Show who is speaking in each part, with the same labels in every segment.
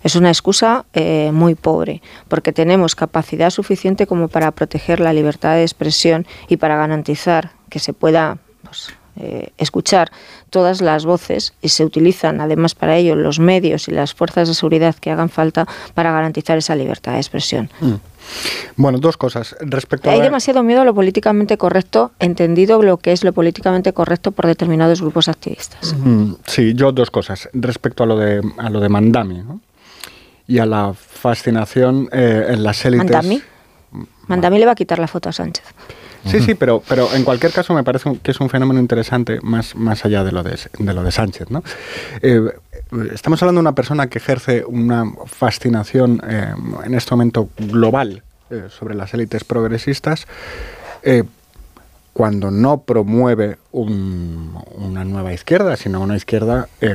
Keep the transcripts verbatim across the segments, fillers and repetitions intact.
Speaker 1: Es una excusa eh, muy pobre, porque tenemos capacidad suficiente como para proteger la libertad de expresión y para garantizar que se pueda pues, eh, escuchar todas las voces, y se utilizan además para ello los medios y las fuerzas de seguridad que hagan falta para garantizar esa libertad de expresión.
Speaker 2: Mm. Bueno, dos cosas. Respecto
Speaker 1: Hay
Speaker 2: a...
Speaker 1: demasiado miedo a lo políticamente correcto, entendido lo que es lo políticamente correcto por determinados grupos activistas.
Speaker 2: Mm, sí, yo dos cosas. Respecto a lo de, a lo de Mandami, ¿no? Y a la fascinación eh, en las élites...
Speaker 1: ¿Mandami? Mandami le va a quitar la foto a Sánchez.
Speaker 2: Sí, sí, pero, pero en cualquier caso me parece que es un fenómeno interesante más, más allá de lo de, de lo de Sánchez, ¿no? Eh, estamos hablando de una persona que ejerce una fascinación eh, en este momento global eh, sobre las élites progresistas, eh, cuando no promueve un, una nueva izquierda, sino una izquierda eh,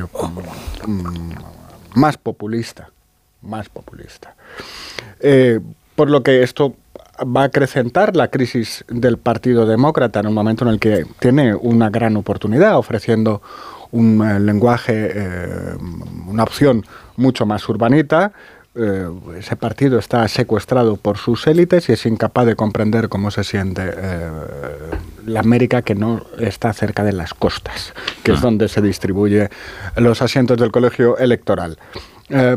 Speaker 2: um, más populista, más populista. Eh, por lo que esto va a acrecentar la crisis del Partido Demócrata en un momento en el que tiene una gran oportunidad, ofreciendo un eh, lenguaje, eh, una opción mucho más urbanita. Eh, ese partido está secuestrado por sus élites y es incapaz de comprender cómo se siente eh, la América que no está cerca de las costas, que ah. es donde se distribuyen los asientos del colegio electoral. Eh,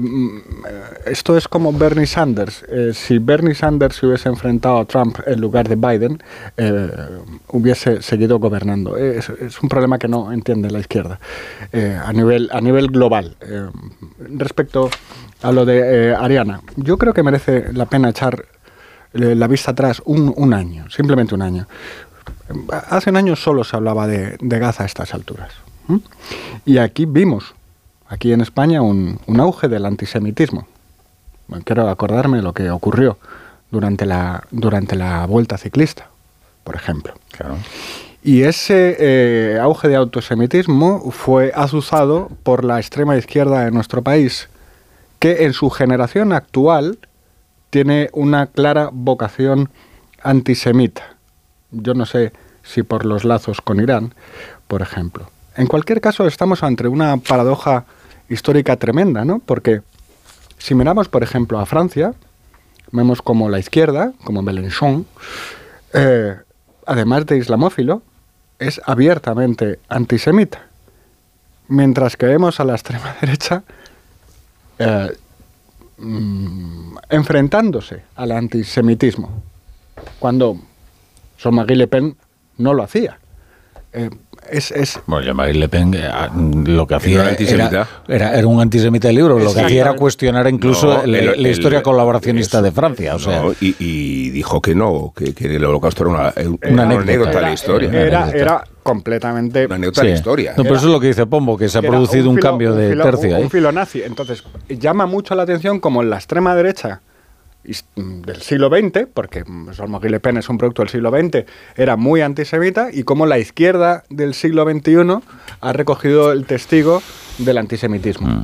Speaker 2: esto es como Bernie Sanders. Eh, si Bernie Sanders se hubiese enfrentado a Trump en lugar de Biden, eh, hubiese seguido gobernando. Es, es un problema que no entiende la izquierda eh, a nivel a nivel global. Eh, respecto a lo de eh, Ariana, yo creo que merece la pena echar eh, la vista atrás un, un año, simplemente un año. Hace un año solo se hablaba de, de Gaza a estas alturas. ¿Mm? Y aquí vimos aquí en España un, un auge del antisemitismo. Bueno, quiero acordarme de lo que ocurrió durante la, durante la Vuelta Ciclista, por ejemplo.
Speaker 3: Claro.
Speaker 2: Y ese eh, auge de antisemitismo fue azuzado por la extrema izquierda de nuestro país, que en su generación actual tiene una clara vocación antisemita. Yo no sé si por los lazos con Irán, por ejemplo. En cualquier caso, estamos ante una paradoja histórica tremenda, ¿no? Porque si miramos, por ejemplo, a Francia, vemos como la izquierda, como Mélenchon, eh, además de islamófilo, es abiertamente antisemita. Mientras que vemos a la extrema derecha eh, mm, enfrentándose al antisemitismo, cuando Jean-Marie Le Pen no lo hacía. Eh, Es, es
Speaker 3: bueno, Jean-Marie Le Pen eh, lo que hacía
Speaker 4: era,
Speaker 3: era, era, era un antisemita de libro, lo que hacía era cuestionar incluso no, el, el, la historia el, colaboracionista eso, de Francia. O sea.
Speaker 4: No, y, y dijo que no, que, que el holocausto era una, una,
Speaker 3: una anécdota,
Speaker 4: anécdota de la historia.
Speaker 2: Era, era, era completamente...
Speaker 4: Una anécdota
Speaker 3: sí.
Speaker 4: de la historia.
Speaker 3: No, pero eso es lo que dice Pombo, que se ha producido un, filo, un cambio un
Speaker 2: filo,
Speaker 3: de tercio.
Speaker 2: Un,
Speaker 3: ahí.
Speaker 2: un filonazi. Entonces, llama mucho la atención como en la extrema derecha del siglo veinte, porque Jean-Marie Le Pen es un producto del siglo veinte, era muy antisemita, y como la izquierda del siglo veintiuno ha recogido el testigo del antisemitismo. Mm.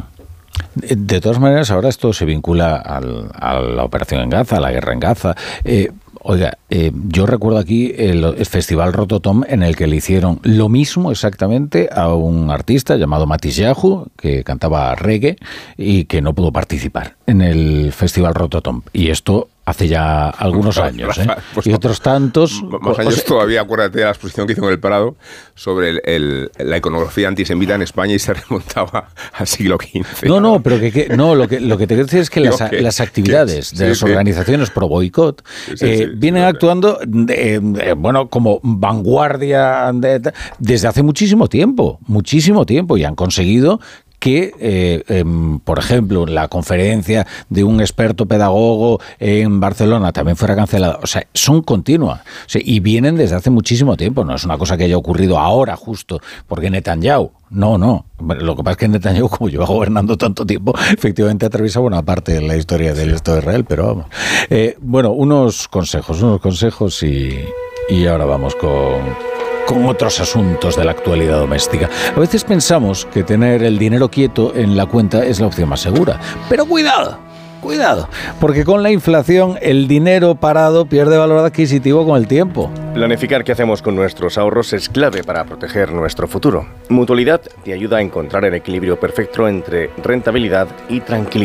Speaker 3: De todas maneras, ahora esto se vincula al, a la operación en Gaza, a la guerra en Gaza. Eh, oiga, eh, yo recuerdo aquí el, el Festival Rototom en el que le hicieron lo mismo exactamente a un artista llamado Matis Yahu, que cantaba reggae y que no pudo participar en el Festival Rototom. Y esto hace ya algunos años, ¿eh?
Speaker 4: Pues
Speaker 3: y otros tantos...
Speaker 4: Más años o sea, todavía, acuérdate de la exposición que hizo en el Prado sobre el, el, la iconografía antisemita en España, y se remontaba al siglo quince.
Speaker 3: No, no, pero que, que no, lo que lo que te quiero decir es que las, que, las actividades que, de sí, las organizaciones sí. pro boicot sí, sí, eh, sí, vienen sí, actuando, de, de, bueno, como vanguardia de, desde hace muchísimo tiempo, muchísimo tiempo, y han conseguido que, eh, eh, por ejemplo, la conferencia de un experto pedagogo en Barcelona también fuera cancelada. O sea, son continuas. O sea, y vienen desde hace muchísimo tiempo. No es una cosa que haya ocurrido ahora justo porque Netanyahu. No, no. Lo que pasa es que Netanyahu, como lleva gobernando tanto tiempo, efectivamente atraviesa buena parte de la historia del Estado de Israel. Pero vamos. Eh, bueno, unos consejos, unos consejos y, y ahora vamos con... con otros asuntos de la actualidad doméstica. A veces pensamos que tener el dinero quieto en la cuenta es la opción más segura. Pero cuidado, cuidado, porque con la inflación el dinero parado pierde valor adquisitivo con el tiempo.
Speaker 5: Planificar qué hacemos con nuestros ahorros es clave para proteger nuestro futuro. Mutualidad te ayuda a encontrar el equilibrio perfecto entre rentabilidad y tranquilidad.